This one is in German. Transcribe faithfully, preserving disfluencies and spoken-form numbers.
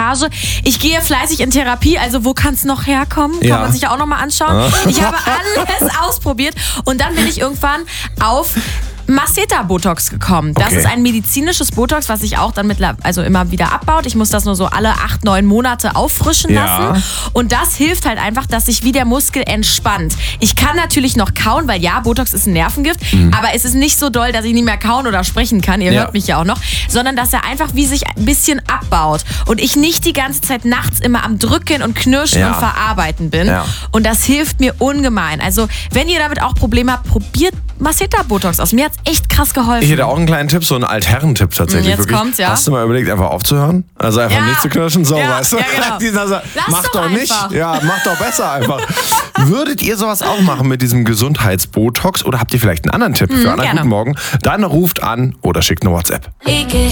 Massage. Ich gehe fleißig in Therapie, also wo kann es noch herkommen? Kann Ja. man sich ja auch nochmal anschauen. Ich habe alles ausprobiert und dann bin ich irgendwann auf Masseter-Botox gekommen. Das Okay. ist ein medizinisches Botox, was sich auch dann mittler- also immer wieder abbaut. Ich muss das nur so alle acht, neun Monate auffrischen Ja. lassen. Und das hilft halt einfach, dass sich wie der Muskel entspannt. Ich kann natürlich noch kauen, weil ja, Botox ist ein Nervengift, aber es ist nicht so doll, dass ich nicht mehr kauen oder sprechen kann. Ihr Ja. hört mich ja auch noch. Sondern dass er einfach wie sich ein bisschen abbaut. Und ich nicht die ganze Zeit nachts immer am Drücken und Knirschen Ja. und Verarbeiten bin. Ja. Und das hilft mir ungemein. Also, wenn ihr damit auch Probleme habt, probiert Masseter-Botox aus. Mir hat's echt krass geholfen. Ich hätte auch einen kleinen Tipp, so einen Altherren-Tipp tatsächlich. Jetzt wirklich. kommt's, ja. Hast du mal überlegt, einfach aufzuhören? Also einfach Ja. nicht zu knirschen? So, Ja, weißt du? ja, genau. Dieser so, Lass mach doch doch nicht. einfach. Ja, mach doch besser einfach. Würdet ihr sowas auch machen mit diesem Gesundheitsbotox oder habt ihr vielleicht einen anderen Tipp für einen gerne. guten Morgen? Dann ruft an oder schickt eine WhatsApp. Ike.